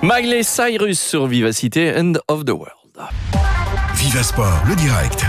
Miley Cyrus sur Vivacité, End of the World. Viva Sport, le direct.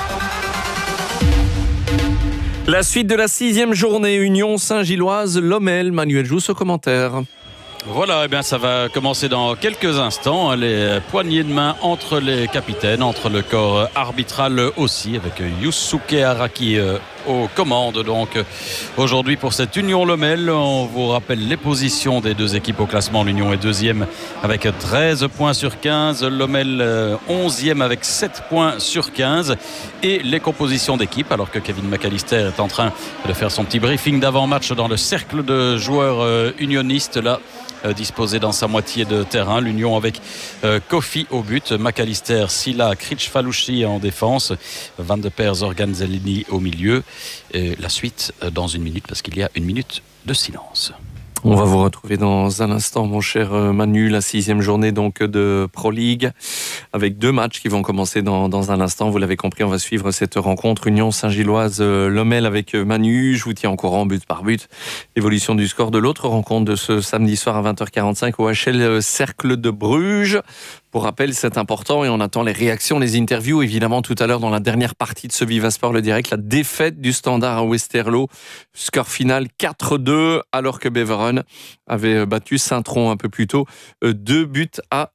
La suite de la 6e journée, Union Saint-Gilloise, Lommel. Manuel Jousse au commentaire. Voilà, eh bien, ça va commencer dans quelques instants. Les poignées de main entre les capitaines, entre le corps arbitral aussi, avec Yusuke Araki aux commandes. Donc aujourd'hui pour cette Union Lommel, on vous rappelle les positions des deux équipes au classement. L'Union est 2e avec 13 points sur 15. Lommel 11e avec 7 points sur 15. Et les compositions d'équipe, alors que Kevin McAllister est en train de faire son petit briefing d'avant-match dans le cercle de joueurs unionistes là, disposé dans sa moitié de terrain. L'Union avec Kofi au but, McAllister, Silla, Critch-Falouchi en défense, Van de Peer, Zorganzellini au milieu. Et la suite dans une minute, parce qu'il y a une minute de silence. On va vous retrouver dans un instant, mon cher Manu, la 6e journée donc de Pro League, avec 2 matchs qui vont commencer dans un instant. Vous l'avez compris, on va suivre cette rencontre Union Saint-Gilloise Lommel avec Manu. Je vous tiens au courant but par but. Évolution du score de l'autre rencontre de ce samedi soir à 20h45 au HL Cercle de Bruges. Pour rappel, c'est important et on attend les réactions, les interviews. Évidemment, tout à l'heure, dans la dernière partie de ce Viva Sport, le direct, la défaite du Standard à Westerlo. Score final 4-2, alors que Beveren avait battu Saint-Tron un peu plus tôt. 2 buts à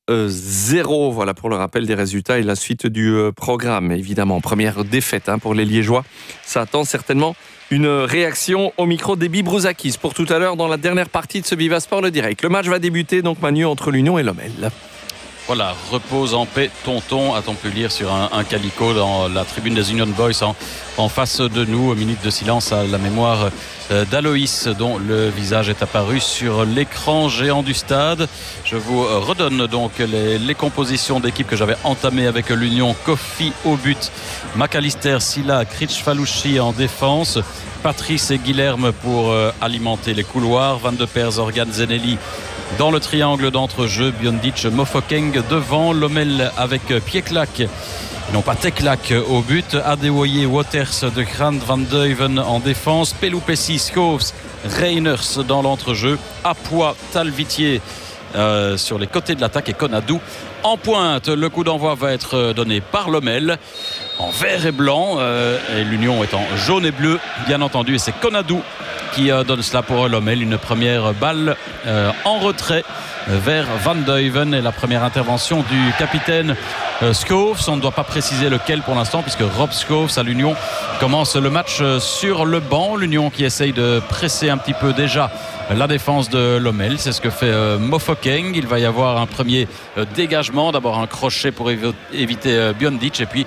0. Voilà pour le rappel des résultats et la suite du programme. Évidemment, première défaite pour les Liégeois. Ça attend certainement une réaction au micro d'Ebi Brouzakis pour tout à l'heure dans la dernière partie de ce Viva Sport, le direct. Le match va débuter donc, Manu, entre l'Union et Lommel. Voilà, repose en paix, tonton, a-t-on pu lire sur un calico dans la tribune des Union Boys en face de nous. Minute de silence à la mémoire d'Aloïs, dont le visage est apparu sur l'écran géant du stade. Je vous redonne donc les compositions d'équipe que j'avais entamées avec l'Union. Kofi au but, McAllister, Silla, Critch-Falouchi en défense, Patrice et Guilherme pour alimenter les couloirs, Van de Peer, Zorganzellini dans le triangle d'entrejeu, Biondic, Mofokeng devant, Lommel avec Pieklak, non pas Teklak au but, Adewoye, Waters, De Grant, Van Duyven en défense, Pelupessi, Schoofs, Reiners dans l'entrejeu, Apois, Talvitier sur les côtés de l'attaque et Konadou en pointe. Le coup d'envoi va être donné par Lommel en vert et blanc, et l'Union est en jaune et bleu bien entendu, et c'est Konadou qui donne cela pour Lommel. Une première balle en retrait vers Van Duyven et la première intervention du capitaine Schoofs. On ne doit pas préciser lequel pour l'instant, puisque Rob Schoofs à l'Union commence le match sur le banc. L'Union qui essaye de presser un petit peu déjà la défense de Lommel. C'est ce que fait Mofokeng. Il va y avoir un premier dégagement, d'abord un crochet pour éviter Biondic, et puis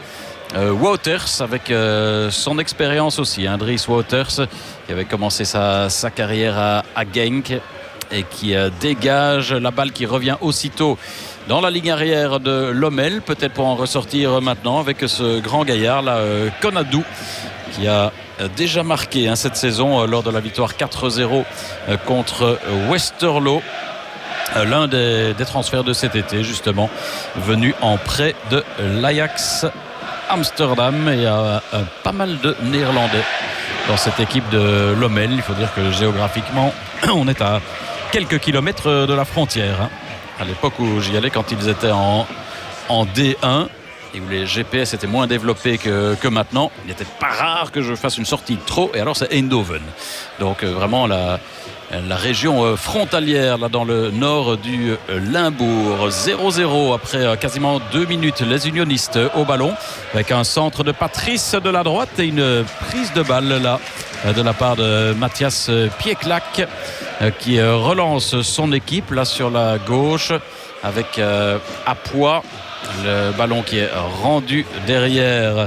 Waters avec son expérience aussi, Dries Waters qui avait commencé sa carrière à Genk et qui dégage la balle qui revient aussitôt dans la ligne arrière de Lommel, peut-être pour en ressortir maintenant avec ce grand gaillard là, Konadou, qui a déjà marqué cette saison lors de la victoire 4-0 contre Westerlo. L'un des transferts de cet été justement, venu en prêt de l'Ajax Amsterdam, et pas mal de Néerlandais dans cette équipe de Lommel. Il faut dire que géographiquement on est à quelques kilomètres de la frontière. À l'époque où j'y allais, quand ils étaient en D1 et où les GPS étaient moins développés que maintenant, il n'était pas rare que je fasse une sortie trop, et alors c'est Eindhoven. Donc vraiment la région frontalière là dans le nord du Limbourg. 0-0 après quasiment 2 minutes. Les unionistes au ballon avec un centre de Patrice de la droite et une prise de balle là de la part de Mathias Pieklak qui relance son équipe là sur la gauche avec Apois. Le ballon qui est rendu derrière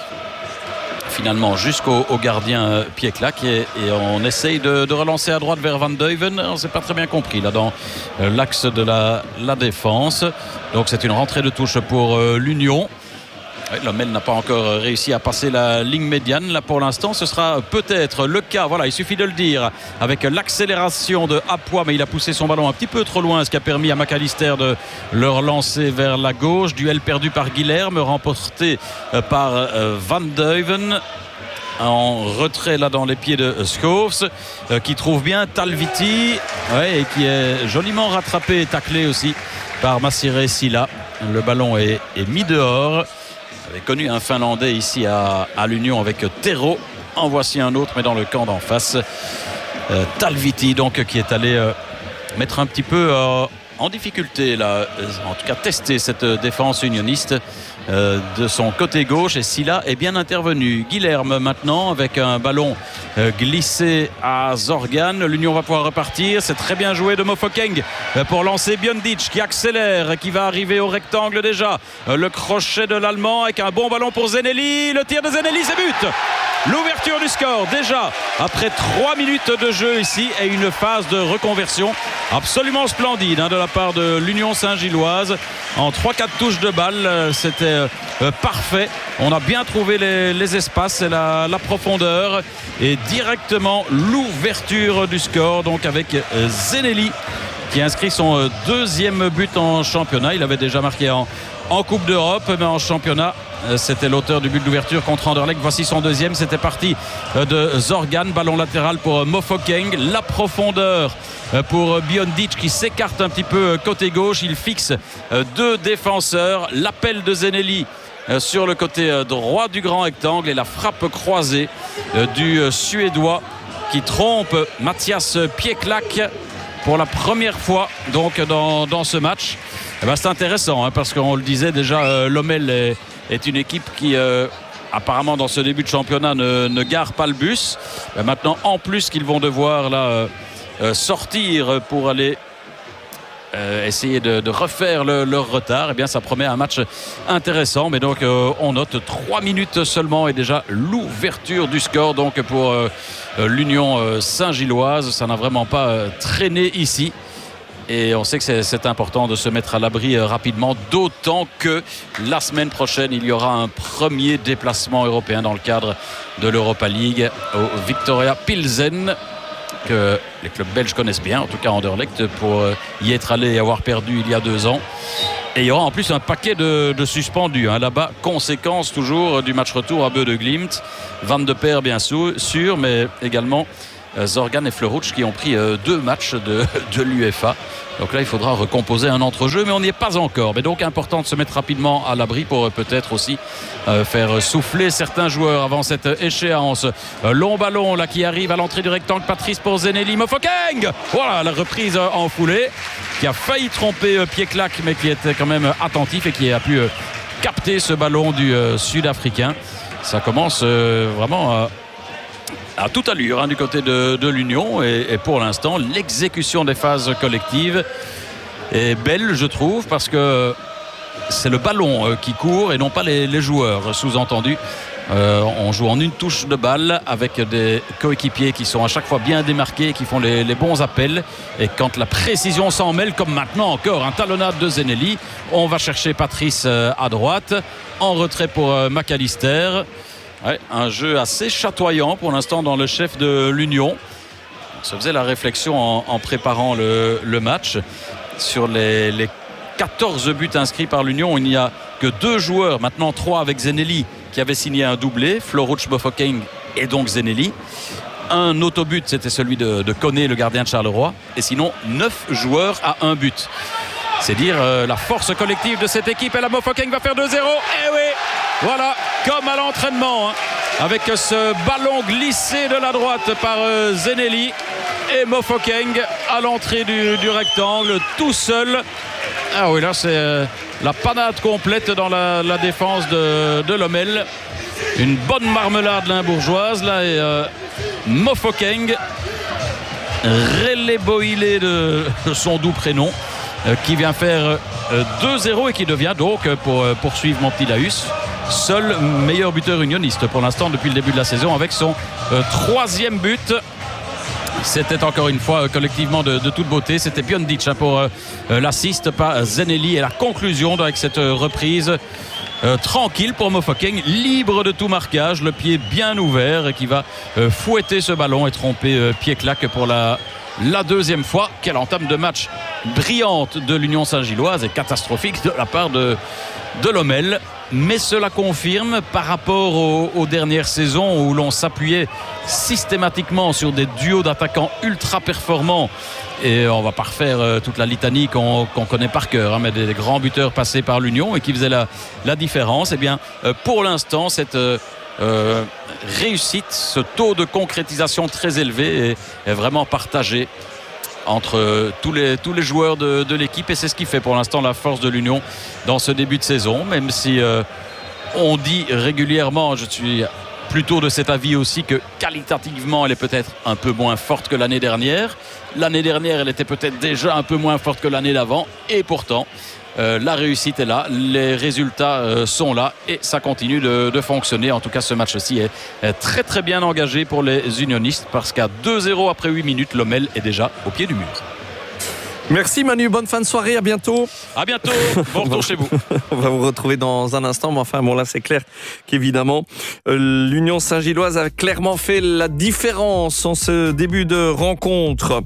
finalement jusqu'au gardien Pieklak, et on essaye de relancer à droite vers Van Duyven. On ne s'est pas très bien compris là dans l'axe de la défense. Donc c'est une rentrée de touche pour l'Union. Lommel n'a pas encore réussi à passer la ligne médiane là pour l'instant. Ce sera peut-être le cas, voilà, il suffit de le dire, avec l'accélération de Apois, mais il a poussé son ballon un petit peu trop loin, ce qui a permis à McAllister de le relancer vers la gauche. Duel perdu par Guilherme, remporté par Van Duyven. en retrait là dans les pieds de Schoofs qui trouve bien Talviti et qui est joliment rattrapé et taclé aussi par Massiré Silla. Le ballon est mis dehors. On avait connu un Finlandais ici à l'Union avec Tero. En voici un autre mais dans le camp d'en face. Talviti donc qui est allé mettre un petit peu en difficulté là, en tout cas tester cette défense unioniste de son côté gauche, et Silla est bien intervenu. Guilherme maintenant avec un ballon glissé à Zorgan. L'Union va pouvoir repartir, c'est très bien joué de Mofokeng pour lancer Biondic qui accélère, qui va arriver au rectangle déjà. Le crochet de l'Allemand avec un bon ballon pour Zeneli, le tir de Zeneli, c'est but. L'ouverture du score déjà après 3 minutes de jeu ici, et une phase de reconversion absolument splendide de la part de l'Union Saint-Gilloise. En 3-4 touches de balle, c'était parfait. On a bien trouvé les espaces et la profondeur, et directement l'ouverture du score donc avec Zeneli qui inscrit son 2e but en championnat. Il avait déjà marqué en Coupe d'Europe, mais en championnat c'était l'auteur du but d'ouverture contre Anderlecht. Voici son 2e, c'était parti de Zorgan. Ballon latéral pour Mofokeng, la profondeur pour Biondic qui s'écarte un petit peu côté gauche. Il fixe 2 défenseurs. L'appel de Zeneli sur le côté droit du grand rectangle, et la frappe croisée du Suédois qui trompe Mathias Pieklak pour la première fois donc dans ce match. C'est intéressant parce qu'on le disait déjà, Lommel est une équipe qui apparemment dans ce début de championnat ne gare pas le bus. Maintenant en plus qu'ils vont devoir là sortir pour aller essayer de refaire leur retard, et bien ça promet un match intéressant. Mais donc on note 3 minutes seulement et déjà l'ouverture du score donc pour l'Union Saint-Gilloise. Ça n'a vraiment pas traîné ici. Et on sait que c'est important de se mettre à l'abri rapidement, d'autant que la semaine prochaine, il y aura un premier déplacement européen dans le cadre de l'Europa League au Victoria Pilsen, que les clubs belges connaissent bien, en tout cas Anderlecht, pour y être allé et avoir perdu il y a 2 ans. Et il y aura en plus un paquet de suspendus là-bas, conséquence toujours du match retour à Beu de Glimt. Van de Peer bien sûr, mais également Zorgan et Fleurouch qui ont pris 2 matchs de l'UEFA. Donc là il faudra recomposer un entrejeu, mais on n'y est pas encore. Mais donc important de se mettre rapidement à l'abri pour peut-être aussi faire souffler certains joueurs avant cette échéance. Long ballon là qui arrive à l'entrée du rectangle. Patrice pour Zeneli. Mofokeng, voilà la reprise en foulée, qui a failli tromper Pieklak, mais qui était quand même attentif et qui a pu capter ce ballon du Sud-Africain. Ça commence vraiment à toute allure du côté de l'Union, et pour l'instant l'exécution des phases collectives est belle, je trouve, parce que c'est le ballon qui court et non pas les joueurs, sous-entendu. On joue en une touche de balle avec des coéquipiers qui sont à chaque fois bien démarqués, qui font les bons appels, et quand la précision s'en mêle, comme maintenant encore un talonnade de Zeneli, on va chercher Patrice à droite, en retrait pour McAllister. Ouais, un jeu assez chatoyant pour l'instant dans le chef de l'Union. On se faisait la réflexion en préparant le match. Sur les 14 buts inscrits par l'Union, il n'y a que 2 joueurs, maintenant 3 avec Zeneli, qui avaient signé un doublé, Fleurouch, Mofokeng et donc Zeneli. Un autobut, c'était celui de Koné, le gardien de Charleroi. Et sinon 9 joueurs à 1 but. C'est dire la force collective de cette équipe. Et la Mofokeng va faire 2-0. Eh oui, voilà, comme à l'entraînement, avec ce ballon glissé de la droite par Zeneli, et Mofokeng à l'entrée du rectangle tout seul. Ah oui, là c'est la panade complète dans la défense de Lommel. Une bonne marmelade limbourgeoise là, et Mofokeng, Releboilé de son doux prénom, qui vient faire 2-0 et qui devient donc, pour poursuivre mon petit Laus, seul meilleur buteur unioniste pour l'instant depuis le début de la saison, avec son 3e but. C'était encore une fois collectivement de toute beauté. C'était Biondic pour l'assist, pas Zeneli, et la conclusion avec cette reprise tranquille pour Mofokeng, libre de tout marquage, le pied bien ouvert, et qui va fouetter ce ballon et tromper Pieklak pour la la deuxième fois. Quelle entame de match brillante de l'Union Saint-Gilloise et catastrophique de la part de Lommel. Mais cela confirme par rapport aux dernières saisons où l'on s'appuyait systématiquement sur des duos d'attaquants ultra performants. Et on va pas refaire toute la litanie qu'on connaît par cœur, mais des grands buteurs passés par l'Union et qui faisaient la différence. Et bien, pour l'instant, cette réussite, ce taux de concrétisation très élevé est vraiment partagé entre tous les joueurs de l'équipe, et c'est ce qui fait pour l'instant la force de l'Union dans ce début de saison, même si on dit régulièrement, je suis plutôt de cet avis aussi, que qualitativement elle est peut-être un peu moins forte que l'année dernière. L'année dernière elle était peut-être déjà un peu moins forte que l'année d'avant, et pourtant la réussite est là, les résultats sont là et ça continue de fonctionner. En tout cas, ce match-ci est très très bien engagé pour les unionistes, parce qu'à 2-0 après 8 minutes, Lommel est déjà au pied du mur. Merci Manu, bonne fin de soirée, à bientôt. À bientôt, bon retour chez vous. On va vous retrouver dans un instant, mais enfin bon, là c'est clair qu'évidemment l'Union Saint-Gilloise a clairement fait la différence en ce début de rencontre.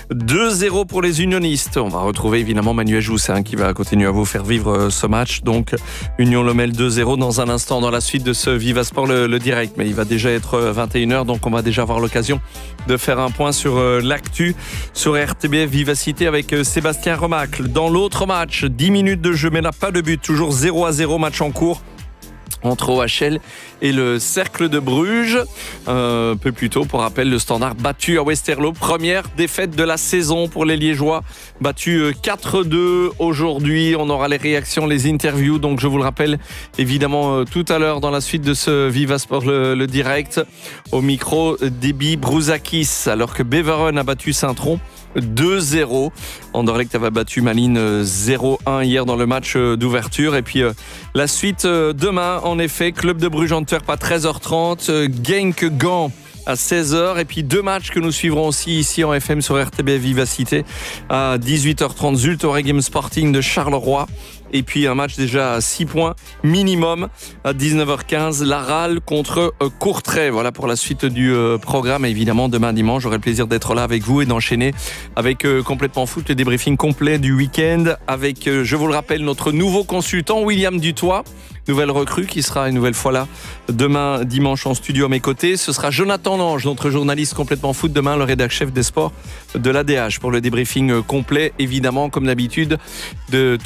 2-0 pour les unionistes. On va retrouver évidemment Manu Ajous qui va continuer à vous faire vivre ce match. Donc Union Lommel 2-0 dans un instant dans la suite de ce Viva Sport le direct. Mais il va déjà être 21h, donc on va déjà avoir l'occasion de faire un point sur l'actu sur RTBF Vivacité avec Sébastien Remacle. Dans l'autre match, 10 minutes de jeu, mais là pas de but, toujours 0-0, match en cours entre OHL et le Cercle de Bruges. Un peu plus tôt, pour rappel, le Standard battu à Westerlo. Première défaite de la saison pour les Liégeois. Battu 4-2 aujourd'hui. On aura les réactions, les interviews. Donc je vous le rappelle, évidemment, tout à l'heure dans la suite de ce Viva Sport le direct. Au micro, Déby Brouzakis, alors que Beveren a battu Saint-Tron 2-0. Anderlecht avait battu Malines 0-1 hier dans le match d'ouverture. Et puis la suite demain, en effet, Club de Bruges Antwerp à 13h30, Genk Gand à 16h, et puis deux matchs que nous suivrons aussi ici en FM sur RTBF Vivacité à 18h30, Zulte Waregem Sporting de Charleroi. Et puis un match déjà à 6 points minimum à 19h15, Laral contre Courtrai. Voilà pour la suite du programme. Et évidemment, demain dimanche, j'aurai le plaisir d'être là avec vous et d'enchaîner avec Complètement Foot, le débriefing complet du week-end avec, je vous le rappelle, notre nouveau consultant William Dutoit. Nouvelle recrue qui sera une nouvelle fois là demain dimanche en studio à mes côtés. Ce sera Jonathan Lange, notre journaliste Complètement Foot, demain le rédacteur chef des sports de l'ADH pour le débriefing complet, évidemment comme d'habitude de